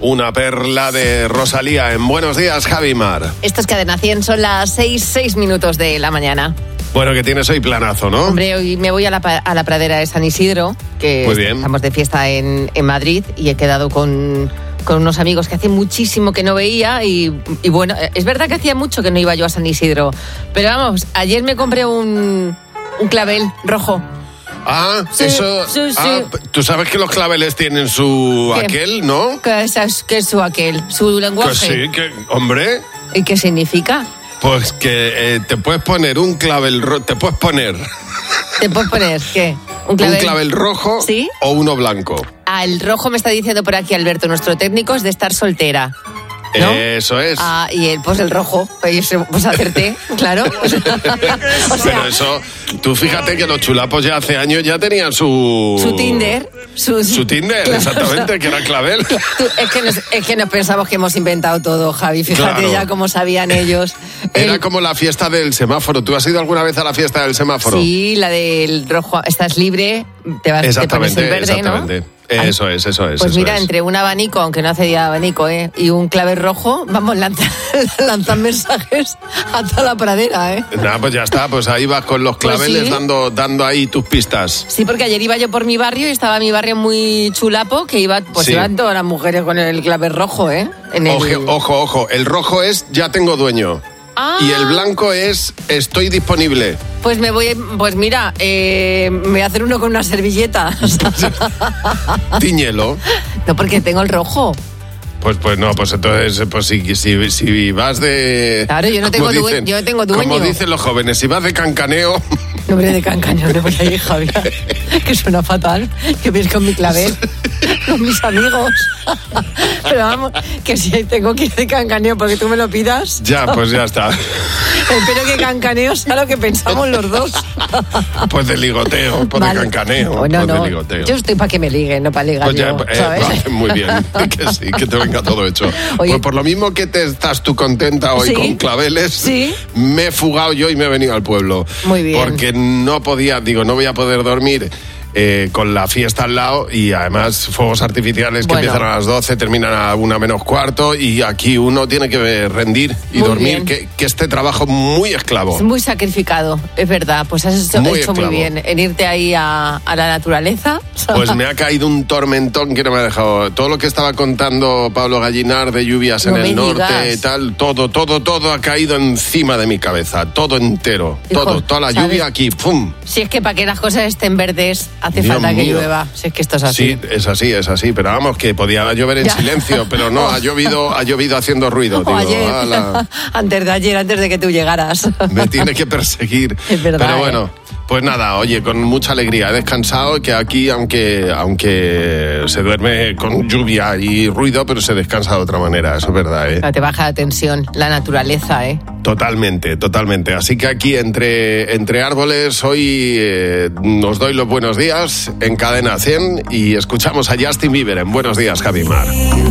Una perla de Rosalía en Buenos Días, Javi Mar. Esto es Cadena 100, son las 6 minutos de la mañana. Bueno, que tienes hoy planazo, ¿no? Hombre, hoy me voy a la pradera de San Isidro, que Muy bien. Estamos de fiesta en Madrid y he quedado con unos amigos que hace muchísimo que no veía y bueno, es verdad que hacía mucho que no iba yo a San Isidro, pero vamos, ayer me compré un clavel rojo. Ah, Sí, eso... sí, sí. Ah, tú sabes que los claveles tienen su ¿Qué? aquel, ¿no? ¿Qué es su aquel? ¿Su lenguaje? Pues sí, que... Hombre... ¿Y qué significa? Pues que te puedes poner un clavel rojo... ¿Te puedes poner ¿Qué? ¿Un un clavel rojo ¿Sí? o uno blanco? Ah, el rojo me está diciendo por aquí Alberto, nuestro técnico, es de estar soltera. ¿No? Eso es. Ah, y él, pues el rojo, pues acerté, claro. O sea, Pero eso, tú fíjate que los chulapos ya hace años ya tenían su Tinder. Su Tinder, claro, exactamente, que era clavel. Es que nos pensamos que hemos inventado todo, Javi. Fíjate Claro. ya cómo sabían ellos. Era como la fiesta del semáforo. ¿Tú has ido alguna vez a la fiesta del semáforo? Sí, la del rojo, estás libre, te pones el verde, exactamente. ¿no? Eso es. Pues mira, entre un abanico, aunque no hace día de abanico, y un clavel rojo, vamos, lanzan mensajes a toda la pradera, Nada, pues ya está, pues ahí vas con los Pues claveles sí. dando ahí tus pistas. Sí, porque ayer iba yo por mi barrio y estaba mi barrio muy chulapo, que Sí. iban todas las mujeres con el clavel rojo, Ojo, el rojo es ya tengo dueño. Ah. Y el blanco es estoy disponible. Pues mira, me voy a hacer uno con una servilleta. Tíñelo. No, porque tengo el rojo. Pues no, pues entonces, pues si vas de... Claro, yo no tengo como dueño, yo no tengo dueño. Como dicen los jóvenes, si vas de cancaneo... Nombre de cancañón, no voy a ir, Javier. Que suena fatal. Que vienes con mi clavel, con mis amigos. Pero vamos, que si tengo que ir de cancaneo porque tú me lo pidas. Ya, pues ya está. Espero que cancaneo sea lo que pensamos los dos. Pues de ligoteo, pues Vale. de cancaneo, No, pues no. de ligoteo. Yo estoy para que me liguen, no para ligar Pues ya, yo, ¿sabes? lo hacen muy bien, que sí, que te venga todo hecho. Oye. Pues por lo mismo que te estás tú contenta hoy Sí. con claveles, Sí. me he fugado yo y me he venido al pueblo. Muy bien. Porque no voy a poder dormir con la fiesta al lado y además fuegos artificiales que Bueno. empiezan a las 12, terminan a 1 menos cuarto y aquí uno tiene que rendir y Muy dormir, bien. que este trabajo muy esclavo. Es muy sacrificado, es verdad. Pues has hecho Muy muy esclavo. bien en irte ahí a la naturaleza. Pues me ha caído un tormentón que no me ha dejado. Todo lo que estaba contando Pablo Gallinar de lluvias No en el me norte digas. y tal, todo ha caído encima de mi cabeza, todo entero, Hijo, toda la ¿sabes? lluvia aquí, ¡pum! Si es que para que las cosas estén verdes hace Dios falta que mío. llueva. Si es que esto es así. Sí, es así, pero vamos, que podía llover en Ya. silencio, pero no, ha llovido haciendo ruido. O Digo, ayer, ala, antes de que tú llegaras. me tiene que perseguir. Es verdad, Pero bueno, pues nada, oye, con mucha alegría. He descansado, que aquí, aunque se duerme con lluvia y ruido, pero se descansa de otra manera, eso es verdad, ¿eh? Te baja la tensión, la naturaleza, Totalmente. Así que aquí, entre árboles, hoy nos doy los buenos días en Cadena 100 y escuchamos a Justin Bieber en Buenos Días, Javi Mar.